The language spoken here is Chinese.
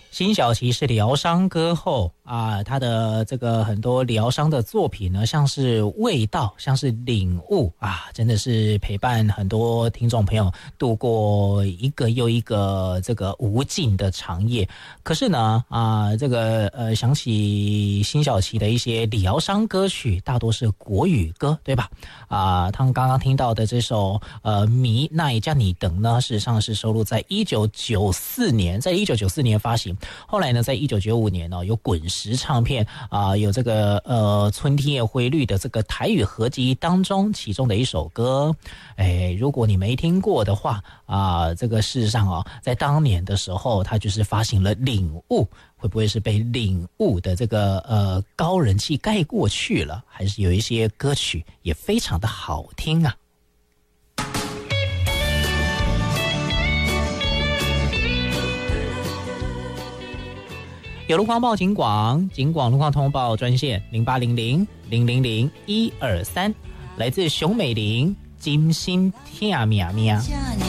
辛晓琪是疗伤歌后啊，她的这个很多疗伤的作品呢，像是味道，像是领悟啊，真的是陪伴很多听众朋友度过一个又一个这个无尽的长夜。可是呢这个想起辛晓琪的一些疗伤歌曲，大多是国语歌，对吧？他们刚刚听到的这首迷奈加你等呢，事实上是收录在1994年发行。后来呢，在1995年有滚石唱片有这个春天也灰绿的这个台语合集当中，其中的一首歌，如果你没听过的话这个事实上在当年的时候，它就是发行了领悟，会不会是被领悟的这个高人气盖过去了？还是有一些歌曲也非常的好听啊。有路况报警广路况通报专线0800-000-123，来自熊美玲金星天啊喵喵。